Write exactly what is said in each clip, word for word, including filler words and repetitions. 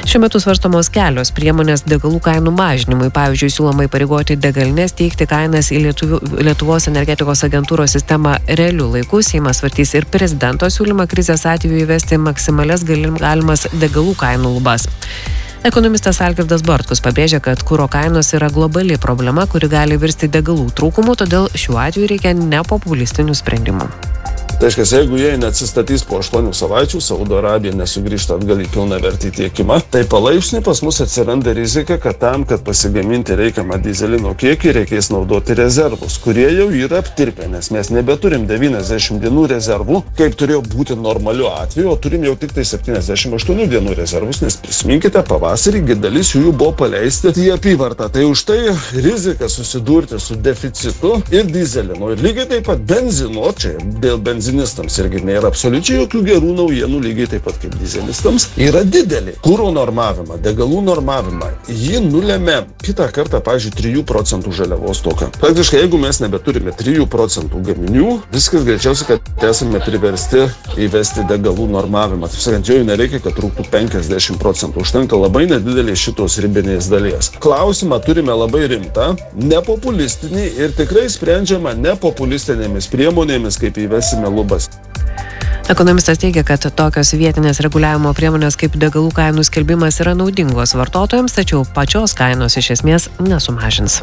Šiuo metu svarstomos kelios priemonės degalų kainų mažinimui. Pavyzdžiui, siūloma įpareigoti degalines teikti kainas į Lietuvių, Lietuvos energetikos agentūros sistemą realiu laiku. Seimas svarstys ir prezidento siūlymą krizės atveju įvesti maksimalias galimas degalų kainų lubas. Ekonomistas Algirdas Bartkus pabrėžia, kad kuro kainos yra globali problema, kuri gali virsti degalų trūkumu, todėl šiuo atveju reikia nepopulistinių sprendimų. Tai reiškia, jeigu jie neatsistatys po aštuonių savaičių, Saudo Arabija nesugrįžta atgal į pilnavertį tiekimą, tai palaipsniui pas mus atsiranda rizika, kad tam, kad pasigaminti reikiamą dyzelino kiekį, reikės naudoti rezervus, kurie jau yra aptirpę, nes mes nebeturim devyniasdešimt dienų rezervų, kaip turėjo būti normaliu atveju, o turim jau tik tai septyniasdešimt aštuonių dienų rezervus, nes prisiminkite, pavasarį dalis jų buvo paleisti į apyvartą. Tai už tai rizika susidurti su deficitu ir dyzelino. Ir lygiai taip pat benzino, čia dėl benzino benzinistams irgi nėra absoliučiai jokių gerų naujienų, lygiai taip pat kaip dizelistams, yra didelį kuro normavimą, degalų normavimą. Jį nulėmė kitą kartą, pavyzdžiui, trijų procentų žaliavos stoka. Praktiškai, jeigu mes nebeturime trijų procentų gaminių, viskas greičiausiai, kad esame priversti įvesti degalų normavimą. Taip sakant, jau nereikia, kad trūktų penkiasdešimt procentų. Užtenka labai nedidelės šitos ribinės dalies. Klausimą turime labai rimtą, nepopulistinį ir tikrai sprendžiama nepopulistinėmis priemonėmis, kaip įvesime lubas. Ekonomistas teigia, kad tokios vietinės reguliavimo priemonės kaip degalų kainų skelbimas yra naudingos vartotojams, tačiau pačios kainos iš esmės nesumažins.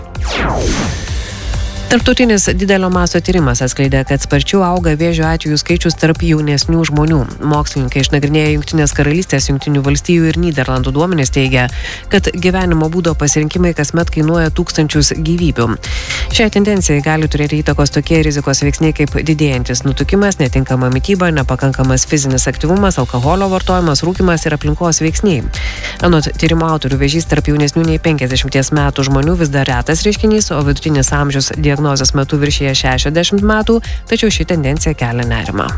Tarptautinis didelio masto tyrimas atskleidė, kad sparčiau auga vėžio atvejų skaičius tarp jaunesnių žmonių. Mokslininkai išnagrinėję Jungtinės karalystės, Jungtinių valstijų ir Nyderlandų duomenis teigia, kad gyvenimo būdo pasirinkimai kasmet kainuoja tūkstančius gyvybių. Šiai tendencijai gali turėti įtakos tokie rizikos veiksniai kaip didėjantis nutukimas, netinkama mityba, nepakankamas fizinis aktyvumas, alkoholio vartojimas, rūkymas ir aplinkos veiksniai. Anot tyrimo autorių, vėžys tarp jaunesnių nei penkiasdešimties metų žmonių vis dar retas reiškinys, o vidutinis amžius diagnozės metu viršyje šešiasdešimt metų, tačiau ši tendencija kelia nerimą.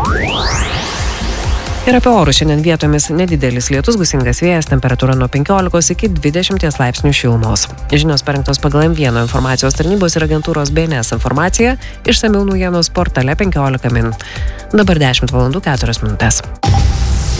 Ir apie orus šiandien vietomis nedidelis lietus, gūsingas vėjas, temperatūra nuo penkiolikos iki dvidešimties laipsnių šilumos. Žinios parengtos pagal M vieno informacijos tarnybos ir agentūros B N S informaciją, išsamiau naujienos portale penkiolika min. Dabar dešimt valandų keturios minutės.